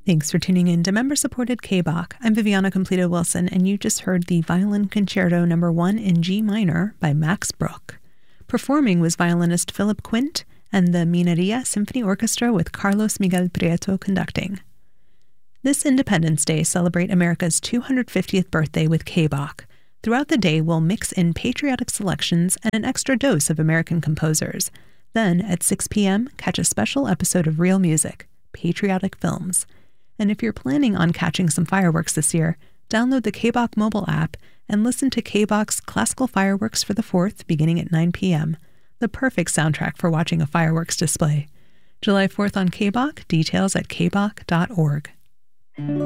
Thanks for tuning in to member-supported K-Bach. I'm Viviana Completa Wilson, and you just heard the Violin Concerto No. 1 in G minor by Max Bruch. Performing was violinist Philip Quint and the Mineria Symphony Orchestra with Carlos Miguel Prieto conducting. This Independence Day, celebrate America's 250th birthday with K-Bach. Throughout the day, we'll mix in patriotic selections and an extra dose of American composers. Then, at 6 p.m., catch a special episode of Real Music, Patriotic Films. And if you're planning on catching some fireworks this year, download the K-Bach mobile app and listen to K-Bach's Classical Fireworks for the 4th beginning at 9 p.m., the perfect soundtrack for watching a fireworks display. July 4th on K-Bach, details at kbach.org.